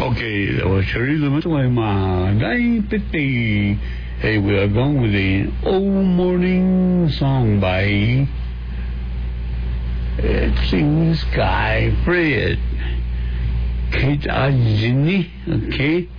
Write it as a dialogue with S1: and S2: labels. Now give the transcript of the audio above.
S1: Okay, well, sure is a much way, ma. 9:50. Hey, we are going with the old morning song by Sing Sky Fred. Kate Ajini, okay?